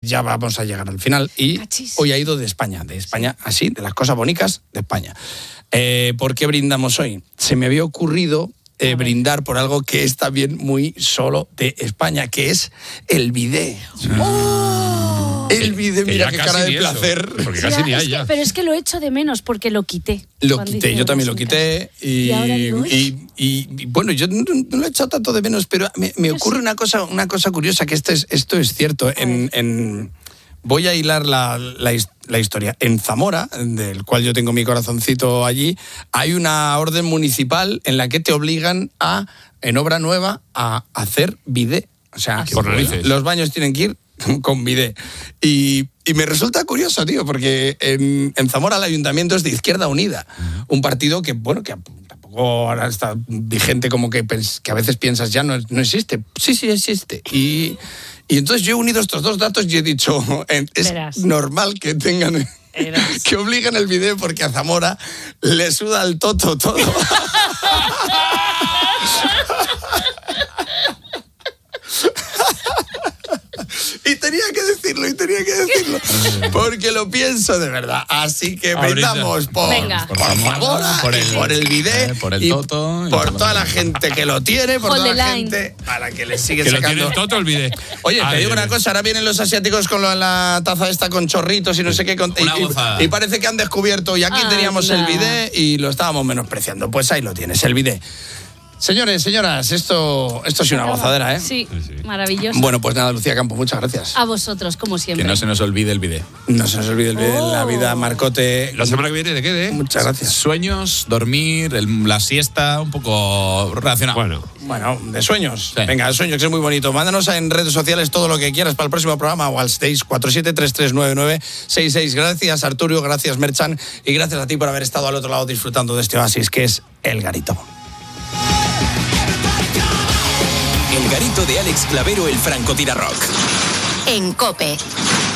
Ya vamos a llegar al final y Cachis. hoy ha ido de España, así, de las cosas bonitas de España. ¿Por qué brindamos hoy? Se me había ocurrido brindar por algo que es también muy solo de España, que es el bidé. El bidé, mira qué cara de placer. Porque casi ni hay ya. Pero es que lo echo de menos porque lo quité. Lo quité, yo también lo quité y bueno, yo no lo he echado tanto de menos, pero me ocurre una cosa curiosa, que esto es cierto. Voy a hilar la historia. En Zamora, del cual yo tengo mi corazoncito allí, hay una orden municipal en la que te obligan en obra nueva, a hacer bidé. O sea, los baños tienen que ir con bidé. Y me resulta curioso, tío, porque en Zamora el ayuntamiento es de Izquierda Unida, un partido que tampoco ahora está vigente, como que a veces piensas ya no existe. Sí existe. Y entonces yo he unido estos dos datos y he dicho, es normal que tengan... que obligan el bidé porque a Zamora le suda el toto todo. Y tenía que decirlo, porque lo pienso de verdad. Así que brindamos por Zamora, por el bidé, por el toto, por toda la gente que lo tiene, por toda la gente a la que le sigue que sacando. lo tiene el toto, el bidé. Oye, te digo una cosa, ahora vienen los asiáticos con la taza esta con chorritos y no sé qué, y parece que han descubierto, y aquí teníamos el bidé y lo estábamos menospreciando. Pues ahí lo tienes, el bidé. Señores, señoras, esto es una gozadera, ¿eh? Sí, maravilloso. Bueno, pues nada, Lucía Campo, muchas gracias. A vosotros, como siempre. Que no se nos olvide el bidé. No se nos olvide el bidé en la vida, Marcote. La semana que viene, ¿de qué? Muchas gracias. Sueños, dormir, la siesta, un poco relacionado. Bueno, de sueños. Sí. Venga, de sueños, que es muy bonito. Mándanos en redes sociales todo lo que quieras para el próximo programa o al 647-3399-66. Gracias, Arturo, gracias, Merchan, y gracias a ti por haber estado al otro lado disfrutando de este oasis que es El Garito. El Garito de Alex Clavero, el Francotira Rock. En COPE.